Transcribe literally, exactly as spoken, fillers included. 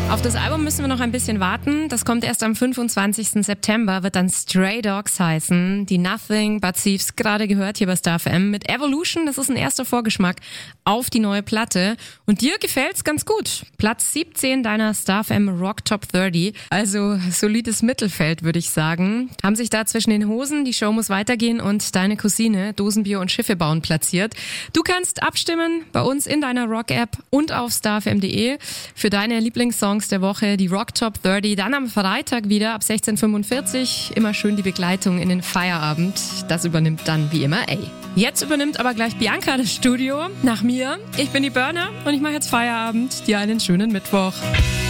Auf das Album müssen wir noch ein bisschen warten. Das kommt erst am fünfundzwanzigsten September, wird dann Stray Dogs heißen. Die Nothing But Thieves gerade gehört hier bei Star F M mit Evolution. Das ist ein erster Vorgeschmack auf die neue Platte. Und dir gefällt's ganz gut. Platz siebzehn deiner Star F M Rock Top dreißig. Also solides Mittelfeld, würde ich sagen. Haben sich da zwischen den Hosen, die Show muss weitergehen, und deine Cousine Dosenbier und Schiffe bauen platziert. Du kannst abstimmen bei uns in deiner Rock-App und auf starfm punkt de für deine Lieblingssongs der Woche, die Rock Top dreißig. Dann am Freitag wieder ab sechzehn Uhr fünfundvierzig. Immer schön die Begleitung in den Feierabend. Das übernimmt dann wie immer A. Jetzt übernimmt aber gleich Bianca das Studio nach mir. Ich bin die Burner und ich mache jetzt Feierabend. Dir einen schönen Mittwoch.